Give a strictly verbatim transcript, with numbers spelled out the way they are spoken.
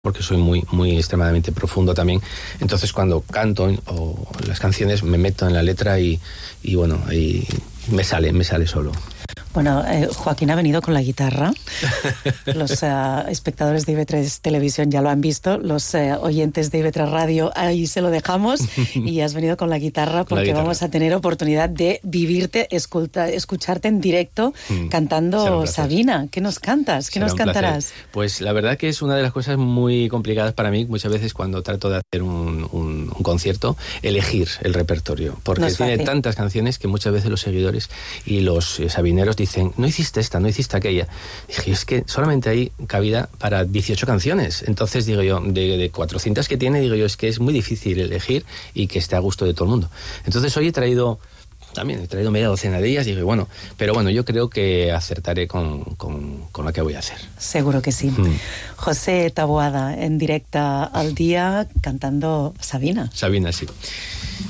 porque soy muy, muy extremadamente profundo también. Entonces cuando canto o las canciones me meto en la letra y, y bueno, ahí me sale, me sale solo. Bueno, eh, Joaquín ha venido con la guitarra. Los uh, espectadores de I V tres Televisión ya lo han visto. Los uh, oyentes de I V tres Radio, ahí se lo dejamos. Y has venido con la guitarra porque la guitarra. Vamos a tener oportunidad de vivirte, escucha, escucharte en directo mm, cantando Sabina. ¿Qué nos cantas? ¿Qué será nos cantarás? Placer. Pues la verdad que es una de las cosas muy complicadas para mí, muchas veces cuando trato de hacer un, un, un concierto, elegir el repertorio. Porque no tiene tantas canciones que muchas veces los seguidores y los eh, sabineros dicen, no hiciste esta, no hiciste aquella. Dije, es que solamente hay cabida para dieciocho canciones. Entonces, digo yo, de, de cuatrocientas que tiene, digo yo, es que es muy difícil elegir y que esté a gusto de todo el mundo. Entonces, hoy he traído, también he traído media docena de ellas, digo, bueno, pero bueno, yo creo que acertaré con, con, con lo que voy a hacer. Seguro que sí. Mm. José Taboada, en directa al día, cantando Sabina. Sabina, sí.